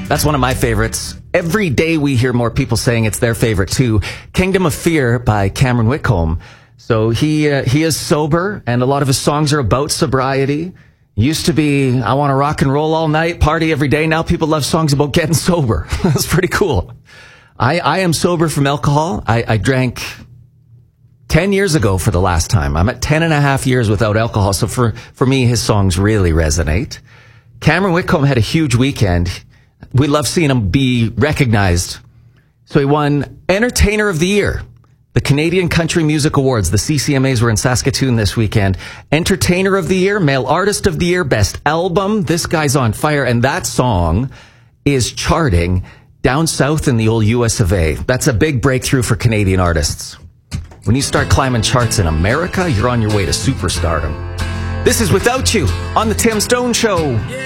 That's one of my favorites. Every day we hear more people saying it's their favorite too. Kingdom of Fear by Cameron Whitcomb. So he is sober, and a lot of his songs are about sobriety. Used to be, I want to rock and roll all night, party every day. Now people love songs about getting sober. That's pretty cool. I am sober from alcohol. I drank 10 years ago for the last time. I'm at 10 and a half years without alcohol. So for me, his songs really resonate. Cameron Whitcomb had a huge weekend. We love seeing him be recognized. So he won Entertainer of the Year. The Canadian Country Music Awards, the CCMAs, were in Saskatoon this weekend. Entertainer of the Year, Male Artist of the Year, Best Album. This guy's on fire. And that song is charting down south in the old US of A. That's a big breakthrough for Canadian artists. When you start climbing charts in America, you're on your way to superstardom. This is Without You on The Tim Stone Show.